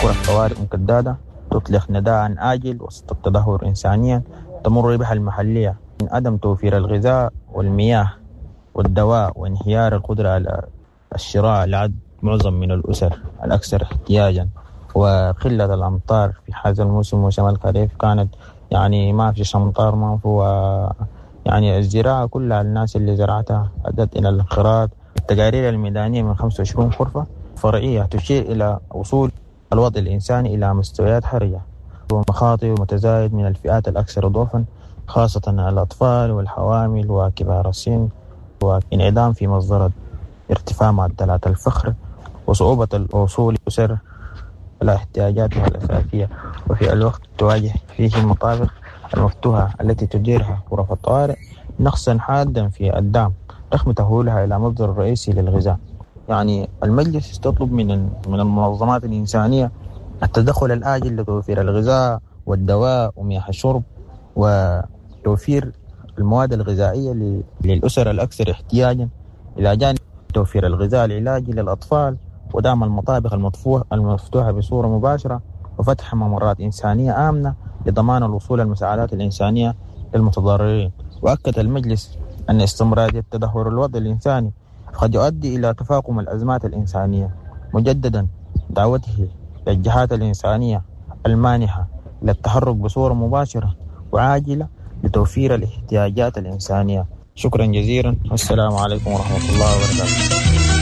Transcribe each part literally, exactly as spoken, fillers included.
كرة طوارئ مكددة تطلق نداء آجل وسط التدهور إنسانيا تمر بها المحلية من عدم توفير الغذاء والمياه والدواء وانهيار القدرة على الشراء لعد معظم من الأسر الأكثر احتياجا، وقلة الأمطار في هذا الموسم موسم الخريف كانت يعني ما في أمطار، ما في يعني الزراعة كلها الناس اللي زرعتها أدت إلى الانقراض. التقارير الميدانية من خمسة وعشرين غرفة فرعية تشير إلى وصول الوضع الإنساني إلى مستويات حرجة ومخاطر متزايد من الفئات الأكثر ضعفا، خاصة الأطفال والحوامل وكبار السن، وانعدام في مصدر ارتفاع معدلات الفقر وصعوبة الوصول لأسر الاحتياجات الأساسية، وفي الوقت تواجه فيه المطابق المفتوحة التي تديرها غرف الطوارئ نقصا حادا في الدعم رغم تحويلها إلى مصدر رئيسي للغذاء. يعني المجلس تطلب من من المنظمات الإنسانية التدخل الآجل لتوفير الغذاء والدواء ومياه الشرب وتوفير المواد الغذائية للأسر الأكثر احتياجا، إلى جانب توفير الغذاء العلاجي للأطفال ودعم المطابخ المفتوحة بصورة مباشرة وفتح ممرات إنسانية آمنة لضمان الوصول المساعدات الإنسانية للمتضررين. وأكد المجلس أن استمرارية تدهور الوضع الإنساني قد يؤدي إلى تفاقم الأزمات الإنسانية، مجددا دعوته للجهات الإنسانية المانحة للتحرك بصورة مباشرة وعاجلة لتوفير الاحتياجات الإنسانية. شكرا جزيلا، والسلام عليكم ورحمة الله وبركاته.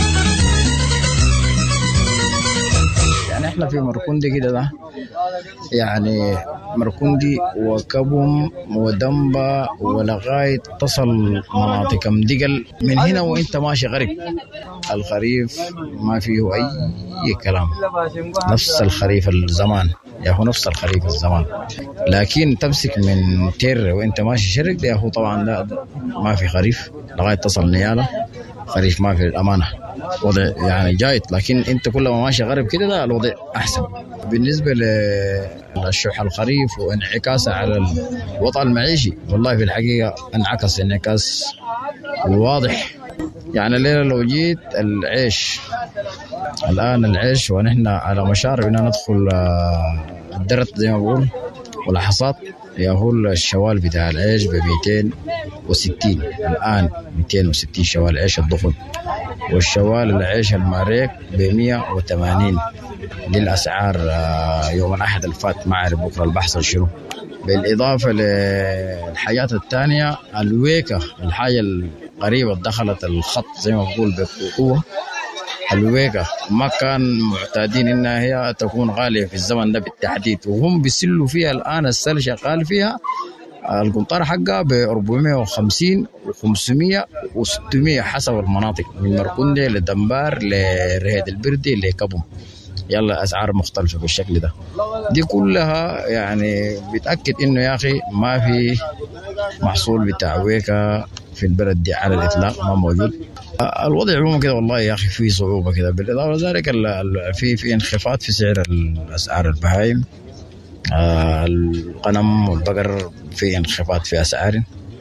يعني احنا في مركندي كده ده يعني مركندي وكبم ودنبا ولغاية تصل مناطق مدقل من هنا وانت ماشي غريب. الخريف ما فيه اي كلام، نفس الخريف الزمان يا هو نفس الخريف الزمان، لكن تمسك من تير وانت ماشي شرق ده هو طبعا لا ما في خريف لغاية تصل نيالة، خريف ما في الأمانة، وضع يعني جايد، لكن انت كل ما ماشي غرب كده ده الوضع احسن. بالنسبه للشح الخريف وانعكاسه على الوضع المعيشي، والله في الحقيقه انعكس انعكاس واضح. يعني الليله لو جيت العيش الان العيش ونحن على مشارف ان ندخل الدرت زي ما بقول والحصاد، يهول الشوال بتاع العيش ب مئتين وستين الان، مئتين وستين شوال عيش الضخم، والشوال العيش الماريك ب مئة وثمانين. دي الأسعار يوم الأحد الفات، ما أعرف بكرة البحث شنو. بالإضافة للحاجات الثانية الويكة، الحاجة القريبة دخلت الخط زي ما بقول بقوة. الويكة ما كان معتادين إنها هي تكون غالية في الزمن ده بالتحديد، وهم بيسلوا فيها الآن، السل شغال فيها القنطار حقها ب أربعمئة وخمسين وخمسمئة وستمئة حسب المناطق، من مركندي لدنبار لرهيد البردي لكبم، يلا أسعار مختلفة بالشكل ده. دي كلها يعني بتأكد إنه يا أخي ما في محصول بتاع ويكا في البلد دي على الإطلاق، ما موجود. الوضع عموما كده والله يا أخي فيه صعوبة كده. بالإضافة لذلك في في انخفاض في سعر الأسعار البهايم، آه الغنم والبقر في انخفاض في أسعار،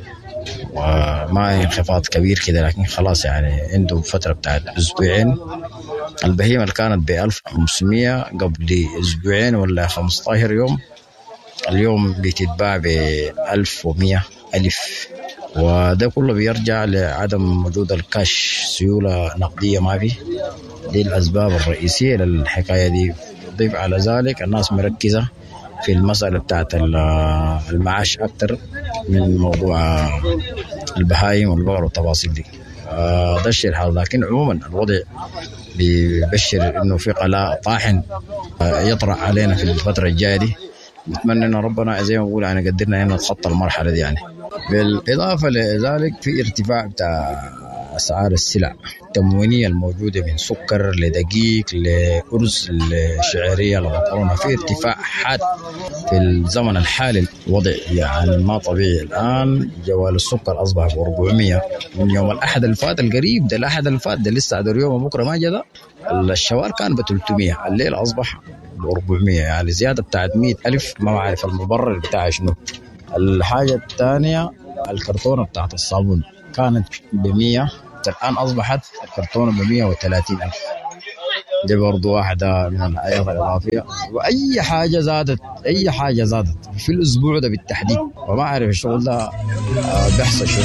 وما انخفاض كبير كده لكن خلاص يعني عنده فترة بتاعت أسبوعين. البهيمة اللي كانت بألف وخمسمئة قبل أسبوعين ولا خمسة عشر يوم، اليوم بتتباع بألف ومئة ألف، وده كله بيرجع لعدم وجود الكاش، سيولة نقدية ما فيه. دي الأسباب الرئيسية للحكاية دي. ضيف على ذلك الناس مركزة في المسألة بتاعت المعاش أكتر من موضوع البهايم والبقر والتفاصيل دي. ده الشيء الحال، لكن عموما الوضع بيبشر إنه في قلاء طاحن يطرح علينا في الفترة الجاية دي. نتمنى إن ربنا زي ما بقول يعني قدرنا إن نتخطى المرحلة دي. يعني بالإضافة لذلك في ارتفاع بتاع أسعار السلع التموينية الموجودة من سكر لدقيق لأرز لشعيرية لمكرونة، في ارتفاع حاد في الزمن الحالي. الوضع يعني ما طبيعي. الآن جوال السكر أصبح ب أربعمئة من يوم الأحد الفات القريب ده، الأحد الفات ده لسه عدر يوم بكرة ما جدا. الشوال كان ب ثلاثمئة، الليل أصبح ب أربعمئة، يعني زيادة بتاعت مئة ألف. ما بعرف المبرر بتاعه شنو. الحاجة الثانية الكرتونة بتاعت الصابون كانت بمية، الآن أصبحت الكرتونة بمية وثلاثين ألف. دي برضو واحدة من الحياة الإضافية. وأي حاجة زادت أي حاجة زادت في الأسبوع ده بالتحديد، وما أعرف الشغل ده بيحصل شنو.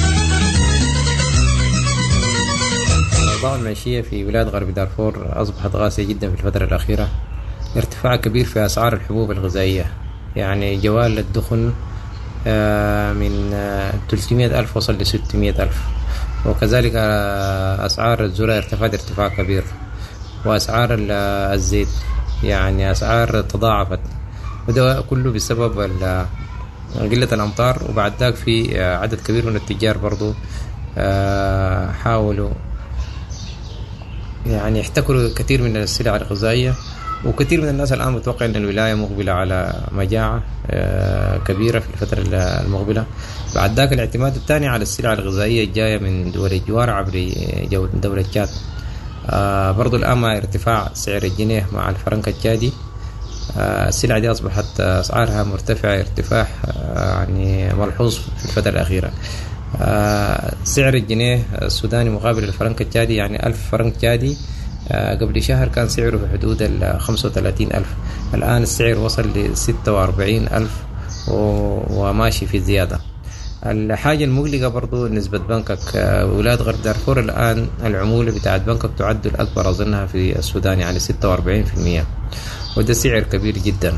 الأوضاع المعيشية في ولاية غرب دارفور أصبحت قاسية جدا في الفترة الأخيرة. ارتفاع كبير في أسعار الحبوب الغذائية، يعني جوال الدخن من ثلاثمائة ألف وصل ل ستمائة ألف، وكذلك أسعار الذرة ارتفعت ارتفاع كبير، وأسعار الزيت يعني أسعار تضاعفت، وده كله بسبب قلة الأمطار. وبعد ذلك في عدد كبير من التجار برضو حاولوا يعني يحتكروا كثير من السلع الغذائية، وكثير من الناس الآن متوقع أن الولاية مقبلة على مجاعة كبيرة في الفترة المقبلة. بعد ذلك الاعتماد الثاني على السلع الغذائية الجاية من دول الجوار عبر دولة تشاد. برضو الآن مع ارتفاع سعر الجنيه مع الفرنك التشادي، السلع دي أصبحت أسعارها مرتفعة ارتفاع يعني ملحوظ في الفترة الأخيرة. سعر الجنيه السوداني مقابل الفرنك التشادي يعني ألف فرنك تشادي قبل شهر كان سعره في حدود ال خمسة وثلاثين ألف، الآن السعر وصل ل ستة وأربعين ألف وماشي في زيادة. الحاجة المقلقة برضو نسبة بنكك. ولاية غرب دارفور الآن العمولة بتاعت بنكك تعد الأكبر أظنها في السودان يعني ستة وأربعين بالمئة، وده سعر كبير جدا.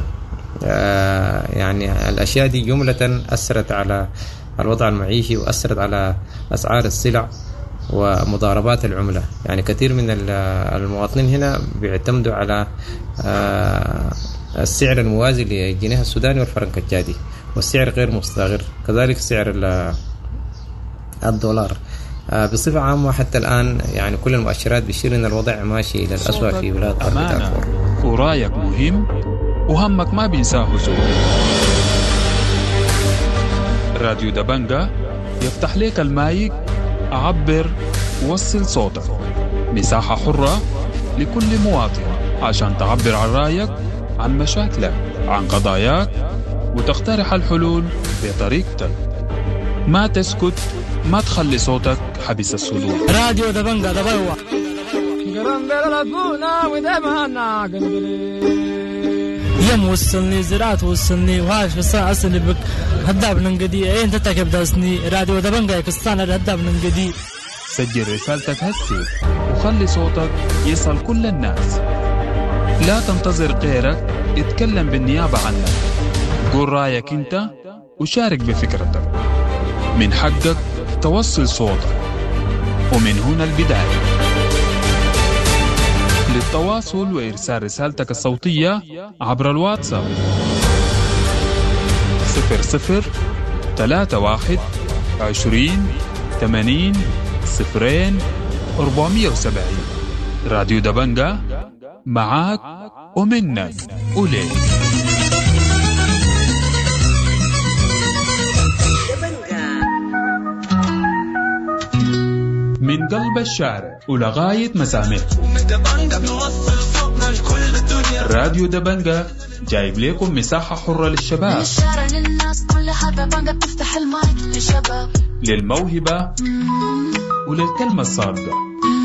يعني الأشياء دي جملة أثرت على الوضع المعيشي وأثرت على أسعار السلع ومضاربات العملة. يعني كثير من المواطنين هنا بيعتمدوا على السعر الموازي للجنيه السوداني والفرنك التشادي، والسعر غير مستقر، كذلك سعر الدولار. بصفة عامة حتى الآن يعني كل المؤشرات بتشير إن الوضع ماشي إلى الأسوأ في ولاية غرب دارفور. ورايك مهم وهمك ما بينساه زول. راديو دبنجة يفتح لك المايك، عبر ووصل صوتك. مساحة حرة لكل مواطن عشان تعبر عن رأيك، عن مشاكلك، عن قضاياك، وتقترح الحلول بطريقتك. ما تسكت، ما تخلي صوتك حبس الصدور. راديو دبنجة دبوا يم وصلني زرعت وصلني وهاش في الساعة أصلي بك هداب ننقدي أين تتكب داسني. راديو دبنجة كستان الهداب ننقدي. سجل رسالتك هسي وخلي صوتك يصل كل الناس. لا تنتظر غيرك يتكلم بالنيابة عنك. قول رأيك انت وشارك بفكرتك. من حقك توصل صوتك، ومن هنا البداية. للتواصل وإرسال رسالتك الصوتية عبر الواتساب صفر صفر ثلاثة واحد عشرين ثمانين صفرين أربعمية وسبعين. راديو دبنجة معاك ومنك وليك. من قلب الشارع ولغاية مسامعكم، راديو دبنجة جايب لكم مساحة حرة للشباب، للموهبة وللكلمة الصادقة.